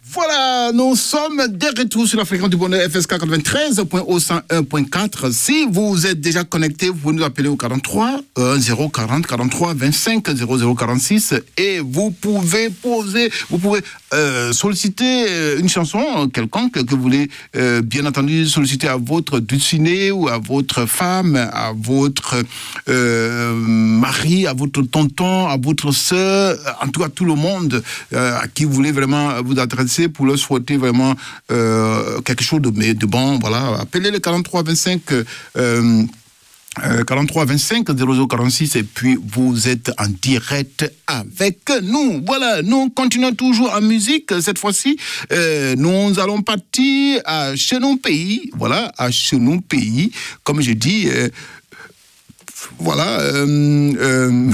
Voilà, nous sommes de retour sur la fréquence du bonheur FSK 93.1 101.4. Si vous êtes déjà connecté, vous nous appelez au 43 040 43 25 0046 et vous pouvez solliciter une chanson quelconque que vous voulez bien entendu solliciter à votre dulcinée ou à votre femme, à votre mari, à votre tonton, à votre sœur, en tout cas tout le monde à qui vous voulez vraiment vous adresser pour leur souhaiter vraiment quelque chose de bon. Voilà, appelez le 43 25 43 25 0046 et puis vous êtes en direct avec nous. Voilà, nous continuons toujours en musique. Cette fois-ci, nous allons partir à Chenon Pays. Voilà, à Chenon Pays. Comme je dis, voilà, nous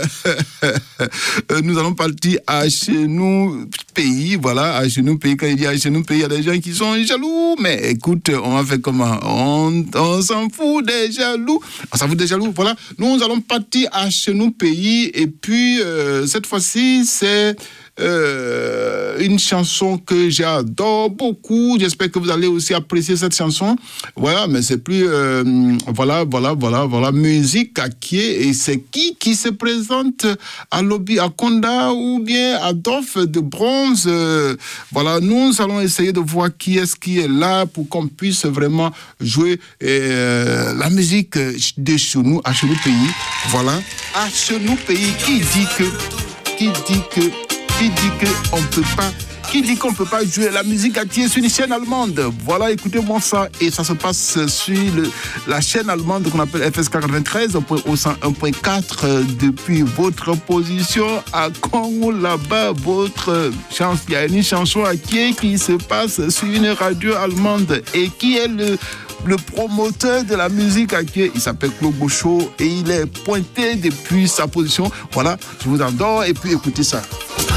allons partir à Chenon Pays. Voilà, à Chenon Pays. Quand il dit à Chenon Pays, il y a des gens qui sont jaloux. Mais écoute, on va faire comment? On s'en fout des jaloux. On s'en fout des jaloux. Voilà, nous allons partir à Chenon Pays. Et puis, cette fois-ci, c'est une chanson que j'adore beaucoup. J'espère que vous allez aussi apprécier cette chanson. Voilà, mais c'est plus voilà, musique à qui et c'est qui se présente à Lobby à Konda ou bien à Doff de Bronze. Voilà, nous allons essayer de voir qui est là pour qu'on puisse vraiment jouer la musique de chez nous, à Chenou Pays. Voilà, à Chenou Pays. Qui dit qu'on peut pas jouer la musique à tirer sur une chaîne allemande. Voilà, écoutez-moi ça. Et ça se passe sur la chaîne allemande qu'on appelle FSK 93 au 101.4 depuis votre position à Congo, là-bas, votre chance. Il y a une chanson à qui se passe sur une radio allemande et qui est le promoteur de la musique à qui il s'appelle Claude Bochot et il est pointé depuis sa position. Voilà, je vous adore et puis écoutez ça.